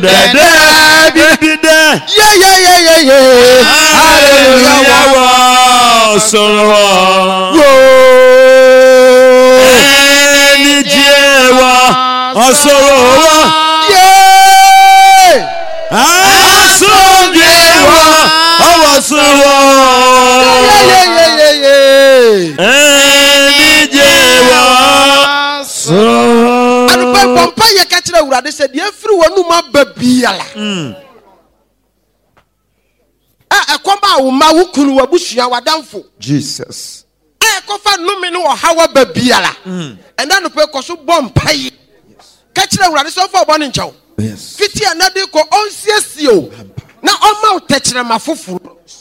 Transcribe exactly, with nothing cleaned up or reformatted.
Yeah, yeah, yeah, yeah, yeah. Hallelujah. Sorrow. Any jewa. Sorrow. Yeah. Aso jewa. Sorrow. Yeah, yeah, yeah, yeah, yeah. Any jewa. Sorrow. And when Pompey catch the word, they said, "You free one who ma babiala." Ah, a comba uma who kunu wabushia wadamfo. Jesus. Ah, kofa no me no hawa babiala. And then the person bomb pay. Catch the word, so for one inch. Yes. Fifty another ko on C S O. Now, I'm out touching my fufu.